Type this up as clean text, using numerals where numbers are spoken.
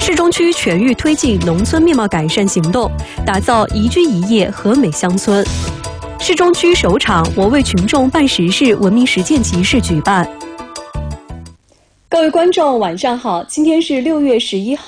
市中区全域推进农村面貌改善行动，打造宜居宜业和美乡村。市中区首场我为群众办实事文明实践集市举办。各位观众，晚上好，今天是6月11号。